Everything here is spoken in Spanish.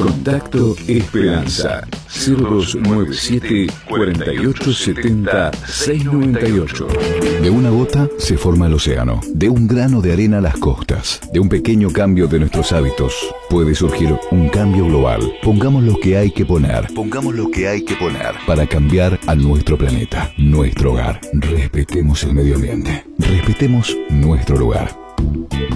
Contacto Esperanza 0297 4870 698. De una gota se forma el océano, de un grano de arena las costas, de un pequeño cambio de nuestros hábitos puede surgir un cambio global. Pongamos lo que hay que poner, para cambiar a nuestro planeta, nuestro hogar. Respetemos el medio ambiente, respetemos nuestro lugar.